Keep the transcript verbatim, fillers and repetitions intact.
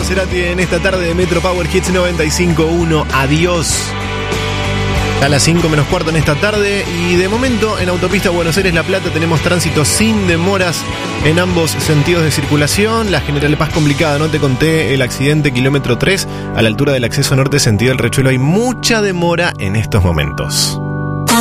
Cerati en esta tarde de Metro Power Hits noventa y cinco punto uno. Adiós. A las cinco menos cuarto en esta tarde. Y de momento en autopista Buenos Aires-La Plata tenemos tránsito sin demoras en ambos sentidos de circulación. La General Paz complicada, no te conté el accidente kilómetro tres a la altura del acceso norte sentido del Riachuelo. Hay mucha demora en estos momentos.